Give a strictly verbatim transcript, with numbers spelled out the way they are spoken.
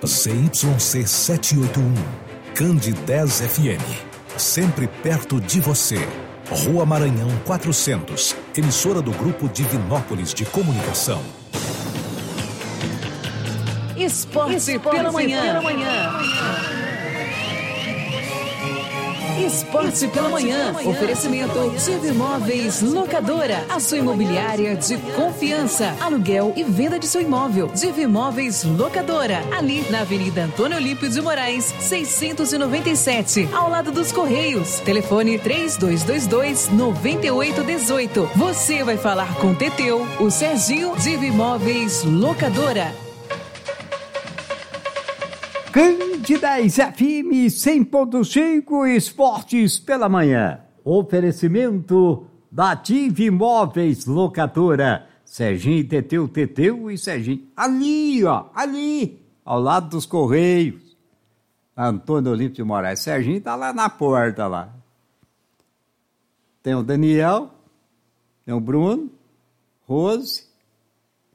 Z Y C setecentos e oitenta e um, Cande dez F M, sempre perto de você. Rua Maranhão quatrocentos, emissora do Grupo Divinópolis de Comunicação. Esporte, Esporte pela manhã. Pela manhã. Esporte pela manhã. Oferecimento Divi Imóveis Locadora. A sua imobiliária de confiança. Aluguel e venda de seu imóvel. Divi Imóveis Locadora. Ali na Avenida Antônio Olímpio de Moraes, seiscentos e noventa e sete. Ao lado dos Correios. Telefone três dois dois dois, nove oito um oito. Você vai falar com o Teteu, o Serginho. Divi Imóveis Locadora. Cande dez F M cem ponto cinco, Esportes pela manhã. Oferecimento da Divi Imóveis Locadora. Serginho, Teteu, Teteu e Serginho. Ali, ó, ali, ao lado dos Correios. Antônio Olímpio de Moraes. Serginho tá lá na porta lá. Tem o Daniel, tem o Bruno, Rose